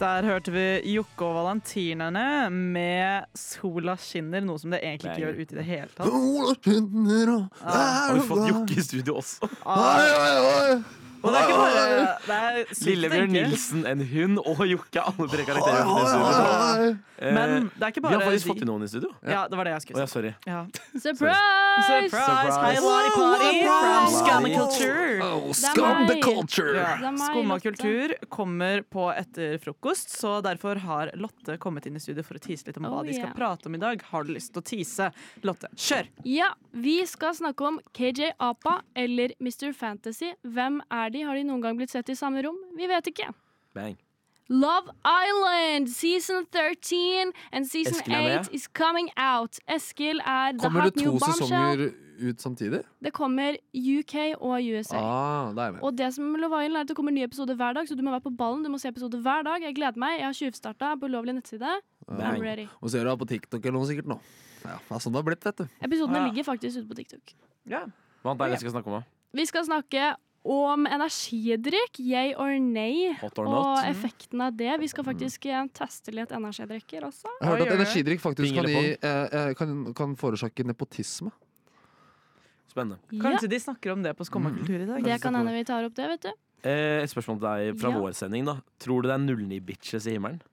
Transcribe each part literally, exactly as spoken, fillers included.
Der hørte vi Jokke og Valentinerne med Sola skinner, noe som det egentlig ikke gjør ut i det hele tatt. Sola skinner og Har vi fått Jokke i studio også? Oi, oi, oi. Og det er ikke bare det er Lillebjørn Nilsen, en hund og Jokke. Alle tre karakterer i studio. Men det er ikke bare Vi har faktisk de. fått inn noen i studio. Ja, det var det jeg skulle Å, ja, si. sorry. Ja. Surprise! Surprise! Hei, Surprise. Lottie Potty from Scum and Culture. Oh, Det er scum the meg. culture. Ja. Det er meg, Skumma Lotte. kultur kommer på etter frokost, så derfor har Lotte kommet inn i studio for å tease litt om hva Oh, de skal yeah. prate om i dag. Har du lyst til å tease? Lotte, kjør! Ja, vi skal snakke om K J Apa eller mister Fantasy. Hvem er de? Har de noen gang blitt sett i samme rom? Vi vet ikke. Bang. Love Island season thirteen and season Eskil er med. eight is coming out. Eskil er the Kommer det hot new to bombshell. sesonger ut samtidig? Det kommer U K og U S A. Ah, det er jeg med. Og det som med Love Island er at det kommer nye episoder hver dag, så du må være på ballen. Du må se episoder hver dag. Jeg gleder meg. Jeg har tjuvstarta på ulovlig nettside. Bang. I'm ready. Og så gjør du det på TikTok eller noe sikkert nå. Ja, det er sånn det har blitt, vet du. Episodene Ja. ligger faktisk ute på TikTok. Ja. Hva annet er det vi skal snakke om? Da? Vi skal snakke om energidrikk, yay or nay, Hot or og not? effekten av det. Vi skal faktisk eh, teste litt energidrikker også. Jeg har hørt Oi, at gjør det? energidrikk faktisk Ping kan, eller gi, eh, eh, kan, kan forårsake nepotisme. Spennende. Kanskje de snakker om det på Skumma kultur i dag? Ja, det kan hende vi tar opp det, vet du. Eh, et spørsmål til deg fra Ja. vår sending. da Tror du det er null ni bitches i himmelen?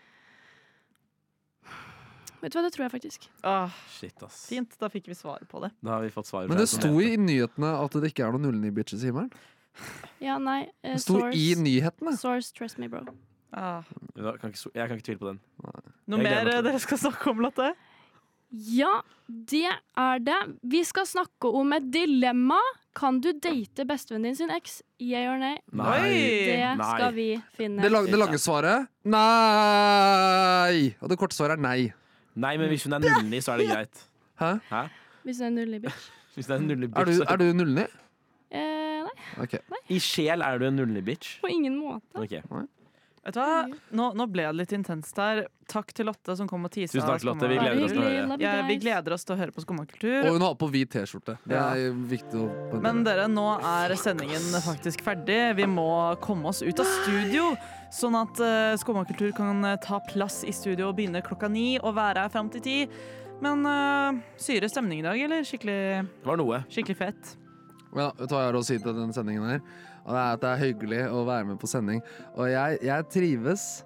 Vet du hva, det tror jeg faktisk. Åh, Shit, ass. fint, da fikk vi svar på det. Da har vi fått svar. Men fra det en som sto heter- i nyhetene at det ikke er noen null ni bitches i himmelen. Ja, nei. eh, Det sto source, i nyhetene. source, trust me, bro. Ah. Da kan ikke, jeg kan ikke tvile på den. Noe Jeg gleder mer meg til det. dere skal snakke om, Lotte? Ja, det er det. Vi skal snakke om et dilemma. Kan du date bestevennen din sin eks? Yay or nay? Nei. Det Nei. skal vi finne. Det, lang, det lange svaret nei! Og det korte svaret er nei. Nei, men hvis hun er null ni, så er det greit. Hæ? Hæ? Hvis det er null i bitch. Hvis det er en null ni Er du, bitch, så er du null ni? Eh, nei, Ok. I sjel er du en null ni bitch. på ingen måte. Ok. Vet du hva? Nå, nå ble det litt intenst her. Takk til Lotte som kom og tisa. Tusen takk til Lotte. Vi Skumma- gleder oss til å hyggelig. høre. Love you Ja, vi guys. gleder oss til å høre på Skumma kultur. Og hun har på hvit T-skjorte. Det Ja. er viktig å poengtere. Men dere, nå er sendingen faktisk ferdig. Vi må komme oss ut av studio, sånn at uh, Skumma kultur kan eh, ta plass i studio og begynne klokka ni og være her fram til ti. Men uh, syre stemning i dag, eller? Skikkelig, Det var noe. skikkelig fett. Ja, vet du hva jeg har å si til denne sendingen her? Og det er at det er hyggelig å være med på sending. Og jeg, jeg trives.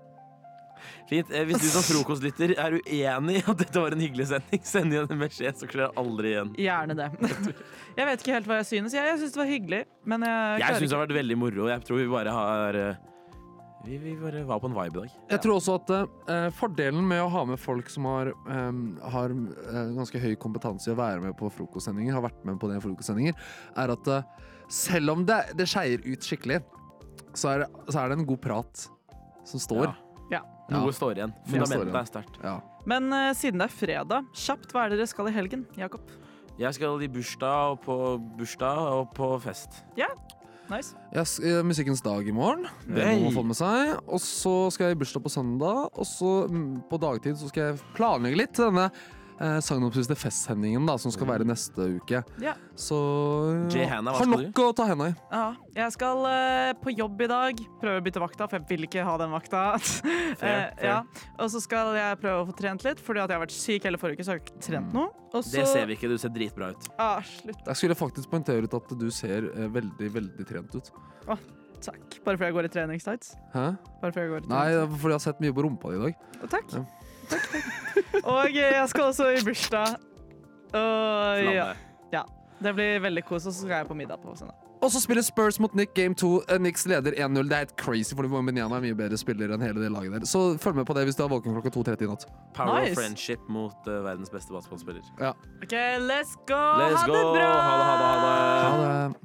Fint. Eh, Hvis du som frokostlytter er uenig i at dette var en hyggelig sending, send igjen en beskjed, så skjer det aldri igjen. Gjerne det. Jeg vet ikke helt hva jeg synes. Jeg, jeg synes det var hyggelig, men jeg, Jeg klarer syns det ikke. har vært veldig moro. Jeg tror vi bare har eh, Vi, vi bare var på en vibe i dag. Jeg tror også at eh, fordelen med å ha med folk som har, em, har eh, ganske høy kompetanse i å være med på frokostsendinger, har vært med på det frokostsendinger, er at eh, selv om det, det skeier ut skikkelig, så er, det, så er det en god prat som står. Ja. Ja. Noe Ja. står igjen. står Fundamentet igjen. er sterkt. Ja. Men eh, siden det er fredag, kjapt, hva er det dere skal i helgen, Jakob? Jeg skal i bursdag og på bursdag og på fest. Nice. Jeg s- eh, musikkens dag i morgen. Det må man få med seg. Og så skal jeg i bursdag på søndag. Og så mm, på dagtid så skal jeg planlegge litt til denne eh, sagnomsuste festsendingen da, som skal være neste uke. Ja. Så Jay Hanna, hva har skal nok å ta henda i. Ja, jeg skal eh, på jobb i dag. Prøve å bytte vakta, for jeg vil ikke ha den vakta. Fair, Eh, ja. Og så skal jeg prøve å få trent litt, fordi at jeg har vært syk hele forrige uke. Så har jeg ikke trent noe. Og så... Det ser vi ikke. Du ser dritbra ut. Ah, slutt. Jeg skulle faktisk poengtere ut at du ser eh, veldig, veldig trent ut. Takk. Bare fordi jeg går i treningstights. Hæ? Bare fordi jeg går i Nei, treningstights. det er fordi jeg har sett mye på rumpa di i dag. Takk. Ja. Takk, takk. Og eh, jeg skal også i bursdag. Og ja, Flamme. det blir veldig kos, og så skal jeg på middag på søndag. Og så spiller Spurs mot Nick Game to. Eh, Nicks leder en null. Det er helt crazy, fordi Wembanyama er mye bedre spiller enn hele det laget der. Så følg med på det hvis du er våken klokka to tretti i natt. Power Nice. of friendship mot eh, verdens beste basketballspiller. Ja. Ok, let's go! Let's ha go! det bra! Ha det, ha det, ha det. Ha det.